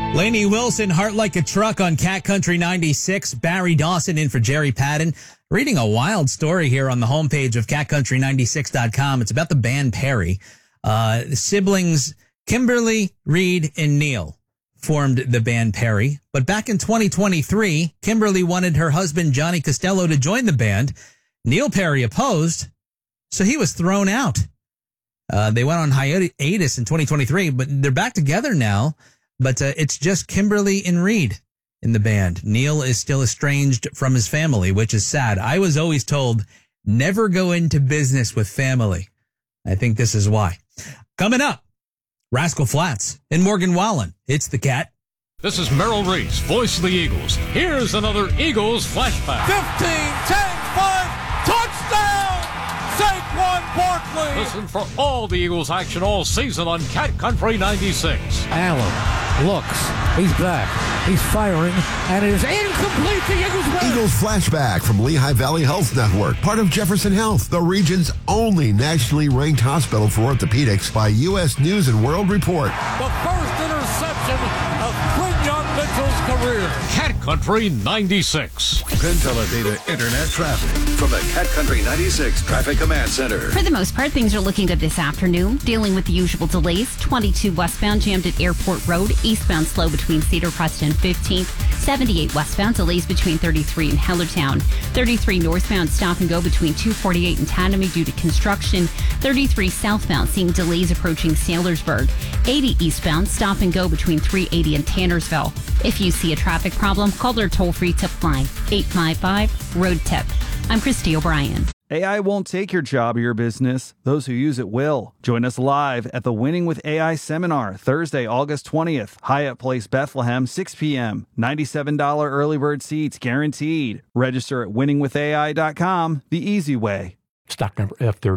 Lainey Wilson, Heart Like a Truck on Cat Country 96. Barry Dawson in for Jerry Patton. Reading a wild story here on the homepage of catcountry96.com. It's about the band Perry. The siblings Kimberly, Reed, and Neil formed the band Perry. But back in 2023, Kimberly wanted her husband Johnny Costello to join the band. Neil Perry opposed, so he was thrown out. They went on hiatus in 2023, but they're back together now. But it's just Kimberly and Reed in the band. Neil is still estranged from his family, which is sad. I was always told, never go into business with family. I think this is why. Coming up, Rascal Flatts and Morgan Wallen. It's the Cat. This is Merrill Reese, voice of the Eagles. Here's another Eagles flashback. 15, 10, 5, touchdown! Saquon Barkley! Listen for all the Eagles action all season on Cat Country 96. Allen looks. He's back. He's firing. And it is incomplete. The Eagles win. Eagles flashback from Lehigh Valley Health Network, part of Jefferson Health, the region's only nationally ranked hospital for orthopedics by U.S. News and World Report. The first interception of Quinyon Mitchell's career. Cat Country 96. Consolidated Internet traffic from the Cat Country 96 Traffic Command Center. For the most part, things are looking good this afternoon. Dealing with the usual delays. 22 westbound jammed at Airport Road. Eastbound slow between Cedar Crest and 15th. 78 westbound delays between 33 and Hellertown. 33 northbound stop and go between 248 and Tanami due to construction. 33 southbound seeing delays approaching Saylorsburg. 80 eastbound stop and go between 380 and Tannersville. If you see a traffic problem, call their toll-free tip line, 855-ROAD-TIP. I'm Christy O'Brien. AI won't take your job or your business. Those who use it will. Join us live at the Winning with AI seminar, Thursday, August 20th, Hyatt Place, Bethlehem, 6 p.m. $97 early bird seats guaranteed. Register at winningwithai.com, the easy way. Stock number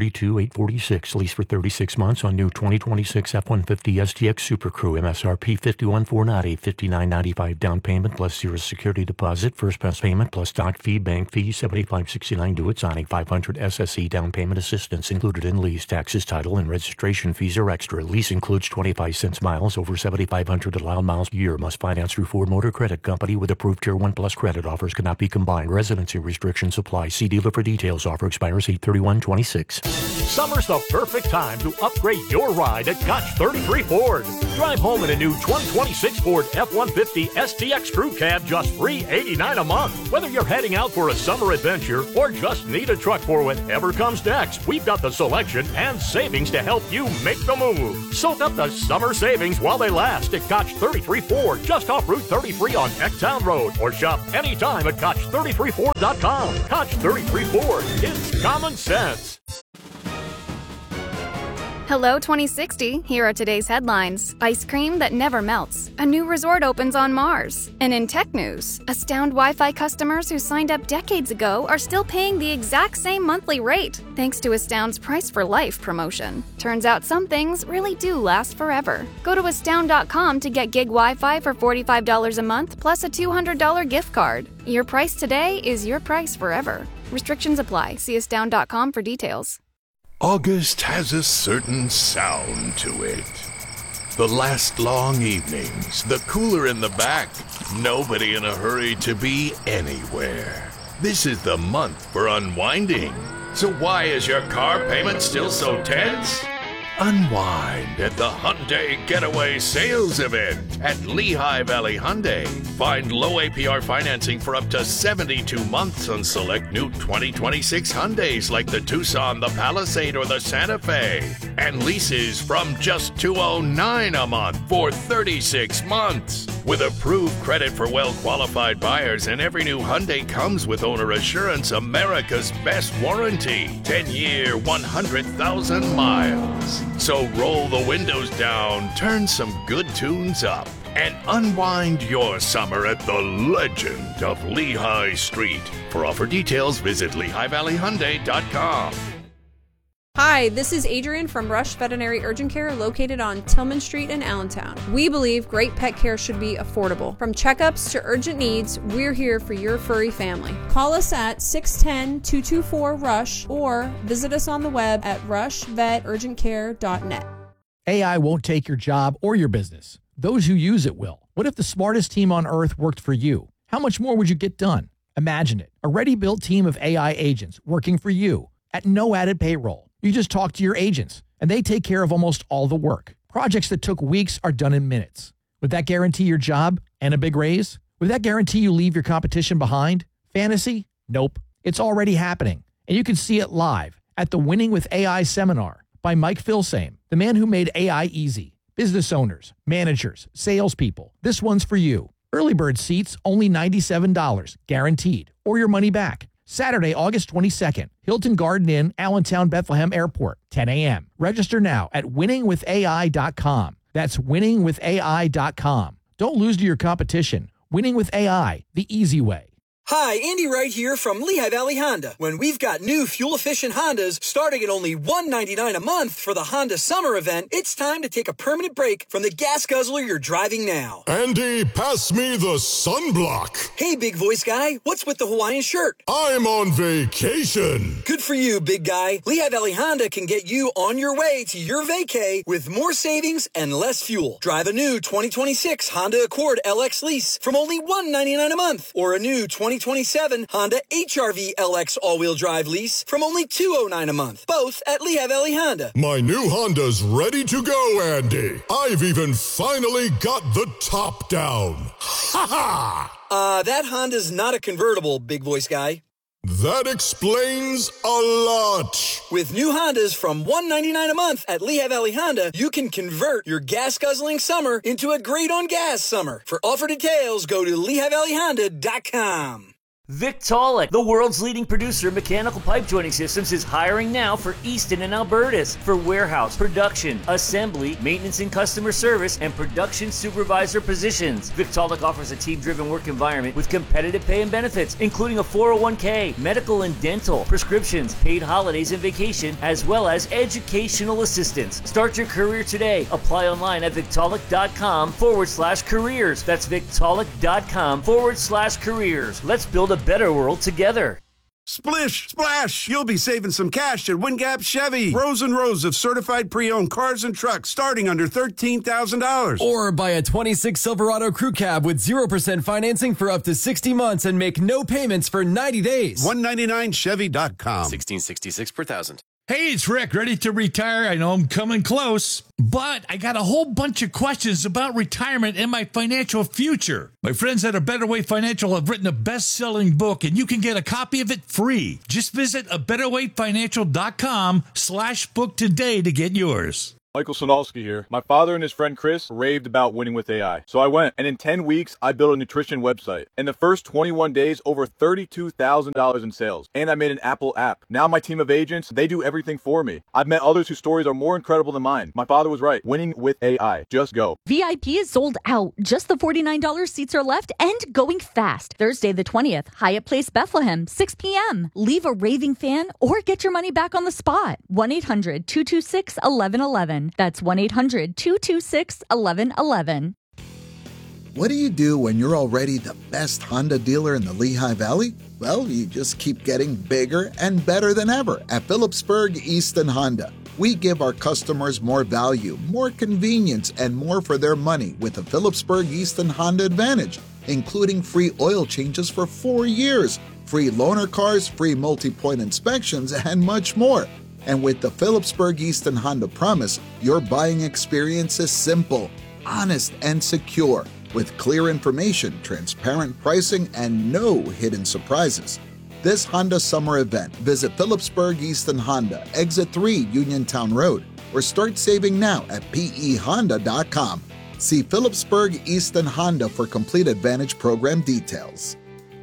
F32846, lease for 36 months on new 2026 F-150 STX Super Crew, MSRP $51,490, $59.95 down payment plus 0 security deposit, first pass payment plus stock fee, bank fee, $75.69 due at signing, 500 SSE down payment assistance included in lease, taxes, title, and registration fees are extra. Lease includes 25 cents miles over 7,500 allowed miles per year. Must finance through Ford Motor Credit Company with approved Tier 1 Plus credit. Offers cannot be combined. Residency restrictions apply. See dealer for details. Offer expires 8/31/26. Summer's the perfect time to upgrade your ride at Koch 33 Ford. Drive home in a new 2026 Ford F-150 STX Crew Cab just $389 a month. Whether you're heading out for a summer adventure or just need a truck for whatever comes next, we've got the selection and savings to help you make the move. Soak up the summer savings while they last at Koch 33 Ford, just off Route 33 on Ecktown Road, or shop anytime at Koch33Ford.com. Koch 33 Ford, it's common sense. Hello 2060, here are today's headlines. Ice cream that never melts. A new resort opens on Mars. And in tech news, Astound Wi-Fi customers who signed up decades ago are still paying the exact same monthly rate, thanks to Astound's Price for Life promotion. Turns out some things really do last forever. Go to Astound.com to get gig Wi-Fi for $45 a month plus a $200 gift card. Your price today is your price forever. Restrictions apply. See Astound.com for details. August has a certain sound to it. The last long evenings, the cooler in the back, nobody in a hurry to be anywhere. This is the month for unwinding. So why is your car payment still so tense? Unwind at the Hyundai Getaway Sales Event at Lehigh Valley Hyundai. Find low APR financing for up to 72 months on select new 2026 Hyundais like the Tucson, the Palisade, or the Santa Fe. And leases from just $209 a month for 36 months. With approved credit for well-qualified buyers, and every new Hyundai comes with owner assurance, America's best warranty. 10-year, 100,000 miles. So roll the windows down, turn some good tunes up, and unwind your summer at the legend of Lehigh Street. For offer details, visit LehighValleyHyundai.com. Hi, this is Adrian from Rush Veterinary Urgent Care located on Tillman Street in Allentown. We believe great pet care should be affordable. From checkups to urgent needs, we're here for your furry family. Call us at 610-224-RUSH or visit us on the web at rushveturgentcare.net. AI won't take your job or your business. Those who use it will. What if the smartest team on earth worked for you? How much more would you get done? Imagine it. A ready-built team of AI agents working for you at no added payroll. You just talk to your agents, and they take care of almost all the work. Projects that took weeks are done in minutes. Would that guarantee your job and a big raise? Would that guarantee you leave your competition behind? Fantasy? Nope. It's already happening, and you can see it live at the Winning with AI seminar by Mike Filsame, the man who made AI easy. Business owners, managers, salespeople. This one's for you. Early bird seats only $97, guaranteed, or your money back. Saturday, August 22nd, Hilton Garden Inn, Allentown, Bethlehem Airport, 10 a.m. Register now at winningwithai.com. That's winningwithai.com. Don't lose to your competition. Winning with AI, the easy way. Hi, Andy Wright here from Lehigh Valley Honda. When we've got new fuel-efficient Hondas starting at only $199 a month for the Honda Summer Event, it's time to take a permanent break from the gas guzzler you're driving now. Andy, pass me the sunblock. Hey, big voice guy, what's with the Hawaiian shirt? I'm on vacation. Good for you, big guy. Lehigh Valley Honda can get you on your way to your vacay with more savings and less fuel. Drive a new 2026 Honda Accord LX lease from only $199 a month, or a new 2027 Honda HR-V LX all-wheel drive lease from only $209 a month, both at Lehigh Valley Honda. My new Honda's ready to go, Andy. I've even finally got the top down. Ha ha! That Honda's not a convertible, big voice guy. That explains a lot. With new Hondas from $199 a month at Lehigh Valley Honda, you can convert your gas-guzzling summer into a great-on-gas summer. For offer details, go to LehighValleyHonda.com. Victaulic, the world's leading producer of mechanical pipe joining systems, is hiring now for Easton and Albertus for warehouse, production, assembly, maintenance and customer service, and production supervisor positions. Victaulic offers a team-driven work environment with competitive pay and benefits, including a 401k, medical and dental, prescriptions, paid holidays and vacation, as well as educational assistance. Start your career today. Apply online at Victaulic.com/careers. That's Victaulic.com/careers. Let's build a better world together. Splish, splash! You'll be saving some cash at Wingap Chevy. Rows and rows of certified pre-owned cars and trucks starting under $13,000. Or buy a 26 Silverado Crew Cab with 0% financing for up to 60 months and make no payments for 90 days. 199chevy.com. $16.66 per thousand. Hey, it's Rick, ready to retire. I know I'm coming close, but I got a whole bunch of questions about retirement and my financial future. My friends at A Better Way Financial have written a best-selling book, and you can get a copy of it free. Just visit abetterwayfinancial.com/book today to get yours. Michael Sonalski here. My father and his friend Chris raved about Winning with AI. So I went, and in 10 weeks, I built a nutrition website. In the first 21 days, over $32,000 in sales. And I made an Apple app. Now my team of agents, they do everything for me. I've met others whose stories are more incredible than mine. My father was right. Winning with AI. Just go. VIP is sold out. Just the $49 seats are left and going fast. Thursday the 20th, Hyatt Place, Bethlehem, 6 p.m. Leave a raving fan or get your money back on the spot. 1-800-226-1111. That's 1-800-226-1111. What do you do when you're already the best Honda dealer in the Lehigh Valley? Well, you just keep getting bigger and better than ever at Phillipsburg Easton Honda. We give our customers more value, more convenience, and more for their money with the Phillipsburg Easton Honda Advantage, including free oil changes for 4 years, free loaner cars, free multi-point inspections, and much more. And with the Phillipsburg Easton Honda Promise, your buying experience is simple, honest, and secure, with clear information, transparent pricing, and no hidden surprises. This Honda summer event, visit Phillipsburg Easton Honda, Exit 3 Uniontown Road, or start saving now at pehonda.com. See Phillipsburg Easton Honda for complete Advantage program details.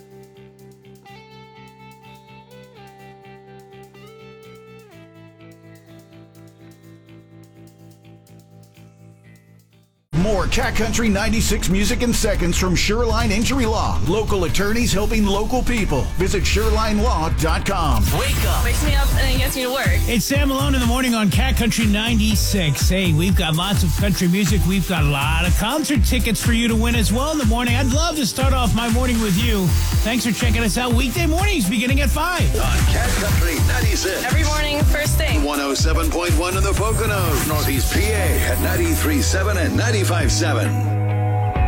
More Cat Country 96 music in seconds from Shoreline Injury Law. Local attorneys helping local people. Visit ShorelineLaw.com. Wake up. Wakes me up and then gets me to work. It's Sam Malone in the morning on Cat Country 96. Hey, we've got lots of country music. We've got a lot of concert tickets for you to win as well in the morning. I'd love to start off my morning with you. Thanks for checking us out weekday mornings beginning at 5. On Cat Country 96. Every morning, first thing. 107.1 in the Poconos. Northeast PA at 93.7 and 95.7 1057.